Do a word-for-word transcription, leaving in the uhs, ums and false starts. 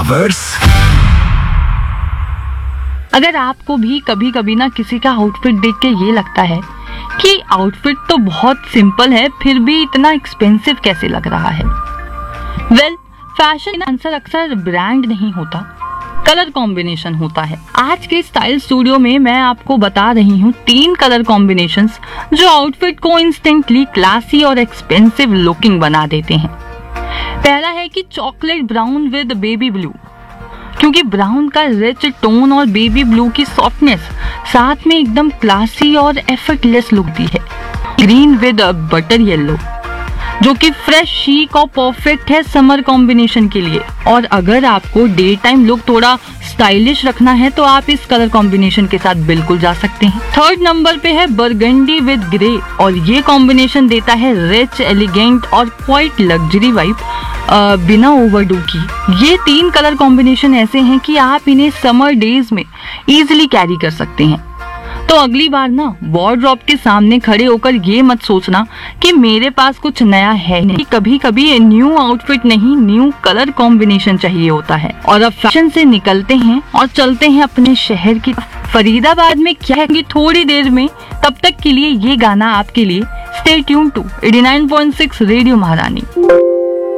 Universe. अगर आपको भी कभी कभी ना किसी का आउटफिट देख के ये लगता है कि आउटफिट तो बहुत सिंपल है फिर भी इतना एक्सपेंसिव कैसे लग रहा है, वेल फैशन आंसर अक्सर ब्रांड नहीं होता, कलर कॉम्बिनेशन होता है। आज के स्टाइल स्टूडियो में मैं आपको बता रही हूँ तीन कलर कॉम्बिनेशंस जो आउटफिट को इंस्टेंटली क्लासी और एक्सपेंसिव लुकिंग बना देते हैं। पहला है कि chocolate brown with baby blue, क्योंकि ब्राउन का रिच टोन और बेबी ब्लू की सॉफ्टनेस साथ में एकदम क्लासी और एफर्टलेस लुक दी है। ग्रीन विद बटर येलो, जो कि फ्रेश शीक और परफेक्ट है समर कॉम्बिनेशन के लिए। और अगर आपको डे टाइम लुक थोड़ा स्टाइलिश रखना है तो आप इस कलर कॉम्बिनेशन के साथ बिल्कुल जा सकते हैं। थर्ड नंबर पे है बरगंडी विद ग्रे, और ये कॉम्बिनेशन देता है रिच, एलिगेंट और क्वाइट लग्जरी वाइब बिना ओवरडू की। ये तीन कलर कॉम्बिनेशन ऐसे हैं कि आप इन्हें समर डेज में इजीली कैरी कर सकते हैं। तो अगली बार ना वार्डरोब के सामने खड़े होकर ये मत सोचना कि मेरे पास कुछ नया है नहीं। कभी कभी न्यू आउटफिट नहीं, न्यू कलर कॉम्बिनेशन चाहिए होता है। और अब फैशन से निकलते हैं और चलते हैं अपने शहर की। फरीदाबाद में क्या है कि थोड़ी देर में, तब तक के लिए ये गाना आपके लिए। Stay tune to eighty nine point six radio महारानी।